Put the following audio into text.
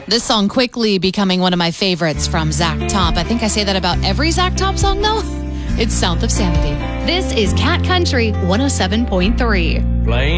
This song quickly becoming one of my favorites from Zach Top. I think I say that about every Zach Top song, though. It's South of Sanity. This is Cat Country 107.3. Playing